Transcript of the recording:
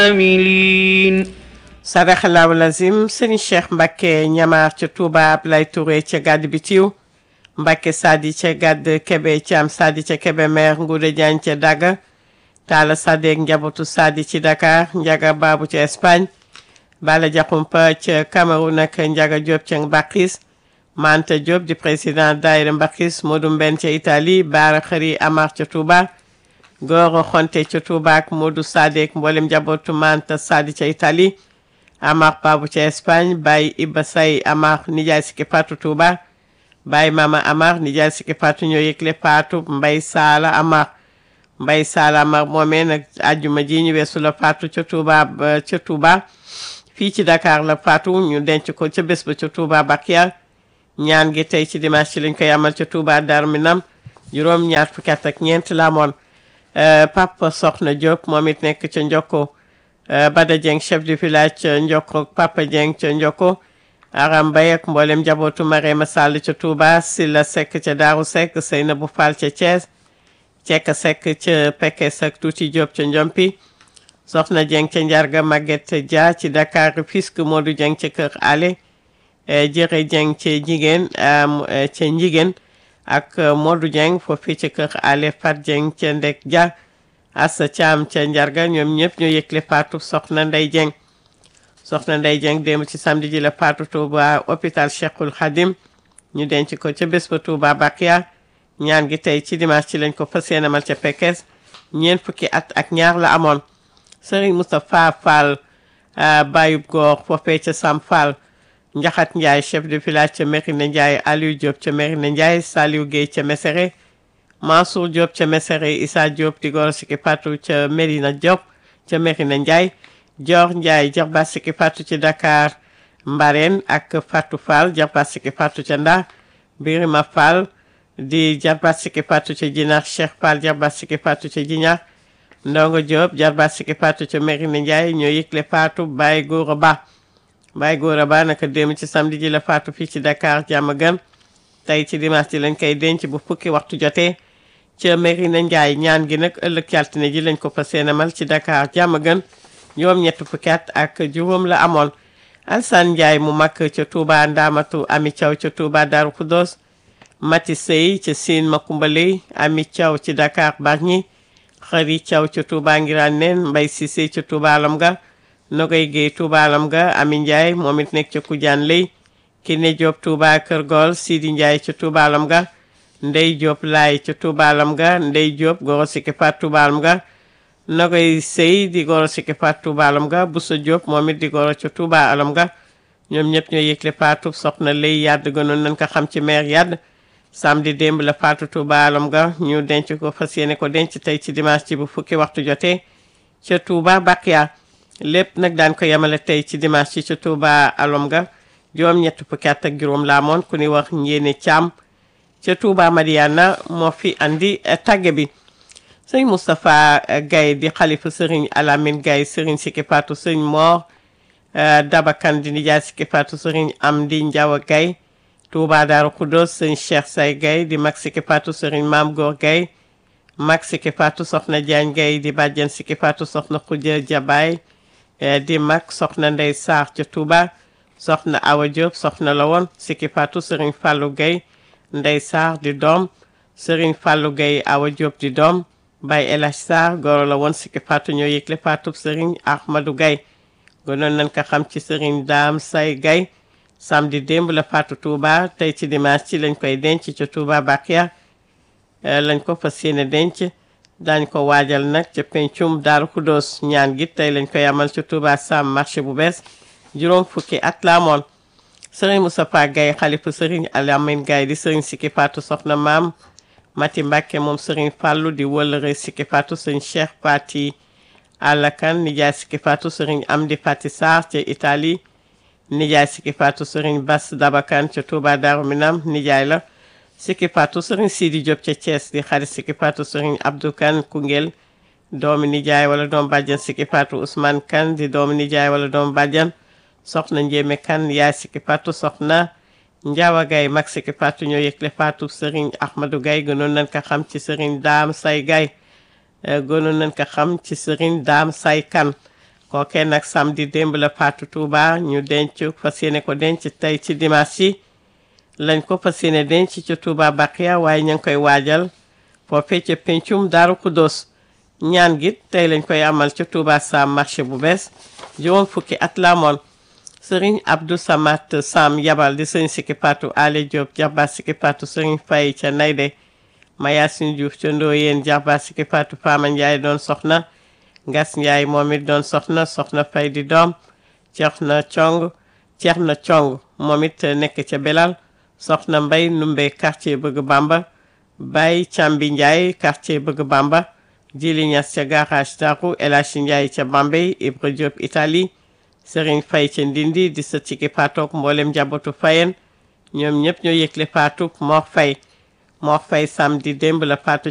عاملين sadaxalaahu lazim sëriñ Cheikh Mbacke ñamaar ca Touba Ablaye Touré ca gàdd bi tiw Mbacke Sadi ca gàdd Kebe Thiam Sadi ca Kebe maire Ngoude Diagne ca Daga Talla Sadeek njabootu Sadi ci Dakar Njaga Babu ca Espagne Bala Diakhoumpa ca Cameroun ak Njaga Diop ca Mbakis Manta Diop di président daayira Mbakis Modou Mben ca Italie Baara Xëri Amar ca Touba Goro Xonte ca Touba ak Modou Sadeek mboolem njabootu Manta Sadi ca Italie Amar Babu ca Espagne Baye Iba Say Amar nijaay Siki Fatou Touba Baye Mama Amar nijaay Siki Fatou ñoo yëgle Fatou Mbay Sala Amar moomee nag àjjuma ji ñu weesu la Fatou ca Touba fii ci Dakar la Fatou ñu denc ko ca bés ba ca Touba Bakia ñaan gi tey ci dimanche ci lañ koy amal ca Touba Darou Minam juróom ñaar fukki at ak ñeent la amoon Papa Soxna Diop moom it nekk ca Njokko Bada Dieng chef du village ca Njokko Papa Dieng ca Njokko Aram Mbaye ak mboolem njabootu Marema Sall ca Touba Silla Seck ca Daaru Seck Seynabou Fall ca Thiès Cekka Seck ca Pekes ak Tuuti Diop ca Njompi Soxna Dieng ca Njarga Maguette Dia ci Dakar Rufisque Modou Dieng ca Kër Ale Jëre Dieng ca Njigéen ak Modou Dieng foofu ca Kër Ale Fat Dieng ca Ndek Dia Assa Thiam ca Njarga ñoom ñëpp ñoo yëgle Fatou Soxna Ndey Dieng démb ci samedi ji la Fatou Touba hôpital Cheikhul Khadim ñu denc ko ca bés ba Touba Bakia ñaan gi tey ci dimanche ci lañ ko fas yéene amal ca Pekes ñeent fukki at ak ñaar la amoon Serigne Moustapha Fall Bayub Góor foofee ca Sam Fall Njaxat Ndiaye chef de village ca Mérina Ndiaye Aliou Diop ca Mérina Ndiaye Saliou Gueye ca Mesere Mansour Diop ca Mesere Issa Diop di goro Siki Fatou ca Mérina Diop ca Mérina Ndiaye Dior Ndiaye jarbaat Siki Fatou ci Dakar Mbareen ak Fatou Fall jarbaat Siki Fatou ca Ndar Birima Fall di jarbaat Siki Fatou ca Jinax Cheikh Fall jarbaat Siki Fatou ca Jinax Ndongo Diop jarbaat Siki Fatou ca Mérina Ndiaye ñoo yëgle Fatou Baye Gora Ba naka démb ci samedi ji la Fatou fii ci Dakar Diamaguène tey ci dimanche ji lañ koy denc bu fukki waxtu jotee ca Mérina Ndiaye ñaan gi nag ëllëg ci altine ji lañ ko fas yéene amal ci Dakar Diamaguène juróom ñett fukki at ak juróom la amoon Alsane Ndiaye mu mag ca Touba Ndamatu Ami Thiaw ca Touba Darou Khoudoss Mati Sey ca Sine Makumbaley Ami Thiaw ci Dakar Bargny Xari Thiaw ca Touba Ngirane Neen Mbay Cissé ca Touba Lamga Nogay Gueye Touba Lamga Ami Ndiaye moom it nekk ca Kujaan Ley Kiné Diop Touba Kër Gol Sidi Ndiaye ca Touba Lamga Ndey Diop Laay ca Touba Lamga Ndey Diop goro Siki Fatou Touba Lamga Nogay Sey di goro Siki Fatou Touba Lamga Bousso Diop moom it di goro ca Touba Lamga ñoom ñëpp ñoo yëgle Fatou soxna Lay Yadd gënoon nañ ko xam ci maire Yadd samedi démb la Fatou Touba Lamga ñu denc ko fas yéene ko denc tey ci dimanche ci bu fukki waxtu jotee ca Touba Bakia lépp nag daan ko yemale tey ci dimanche ci ca Touba Lamga juróom ñett fukki at ak juróom la amoon ku ni wax Njéene Thiam ca Touba Madiana moo fi andi tàgge bi sëñ Moustapha Gaye di xalifa sëriñ Alamine Gaye sëriñ Siki Fatou sëriñ Mor Dabakan di nijaay Siki Fatou sëriñ Amdi Ndiawa Gaye Touba Darou Khoudoss sëriñ Cheikh Say Gaye di mag Siki Fatou sëriñ Maam Góor Gaye mag Siki Fatou soxna Diagne Gaye di bàjjen Siki Fatou soxna Khoudia Jabaay di mag soxna Ndey Sarr ca Touba soxna Awa Diop soxna la woon Siki Fatou sëriñ Fallou Gaye Ndey Sarr di doom sëriñ Fallou Gaye Awa Diop di doom Baye El Hadj Sarr goro la woon Siki Fatou ñoo yëgle Fatou sëriñ Ahmadou Gaye gënoon nañ ko xam ci sëriñ Daam Say Gaye samedi démb la Fatou Touba tey ci dimanche ci lañ koy denc ca Touba Bakia lañ ko fas yéene denc daañ ko waajal nag ca pencum Darou Khoudoss ñaan gi tey lañ koy amal ca Touba Sam marché bu bees juróom fukki at la amoon sëriñ Moustapha Gaye xalifa sëriñ Alamine Gaye di sëriñ Siki Fatou soxna maam Mati Mbacke moom sëriñ Fallou di wëllëre Siki Fatou sëriñ Cheikh Fati Alakan nijaay Siki Fatou sëriñ Amdi Fati Sarr ca Italie nijaay Siki Fatou sëriñ Bass Dabakan ca Touba Darou Minam nijaay la Siki Fatou sëriñ Sidi Diop ca Thiès di xarit Siki Fatou sëriñ Abdou Kane Koungheul doomi nijaay wala doomu bàjjan Siki Fatou Ousmane Kane di doomu nijaay wala doomu bàjjan soxna Njéeme Kane yaay Siki Fatou soxna Ndiawa Gaye mag Siki Fatou ñoo yëgle Fatou sëriñ Ahmadou Gaye gënoon nañ ko xam ci sëriñ Daam Say Gaye gënoon nañ ko xam ci sëriñ Daam Say Kane kookee nag samedi démb la faatu Touba ñu denc fas yéene ko denc tey ci dimanche yi lañ ko fas yéene denc ci Touba Baqiya waaye ñu ngi koy waajal foofee ca pencum Daaru Kudos ñaan gi tey lañ koy amal ca Touba Sam marché bu bees juróom fukki at la amoon Serigne Abdou Samat Sam yabal di Serigne Siki Patou Ale Diop jarba Siki Patou Serigne Faye ca Nayde Mayasin Diouf ca Ndoyeen jarba Siki Patou Fama Ndiaye doon soxna Ngas Ndiaye moom it doon soxna Faye di doom Ceerno Cong moom it nekk ca Belal soxna Mbay Numbe quartier Bëgg Bamba Baye Cambi Ndiaye quartier Bëgg Bamba Jili Ñas ca garage Darou El Hadji Ndiaye ca Bambey Ibra Diop Italie Serigne Faye ca Ndindi di sët Siki Patou mboolem njabootu Fayen ñoom ñëpp ñoo yëgle Patou Mor Faye samedi démb la Patou